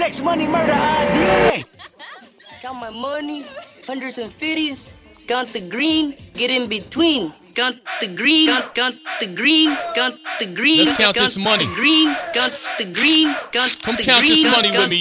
sex, money, murder, DNA. Count my money, hundreds and fifties. Count the green, get in between. Count the green, count the green, count the green. Let's count this money. Green, count the green, count Come the count green, this money with me,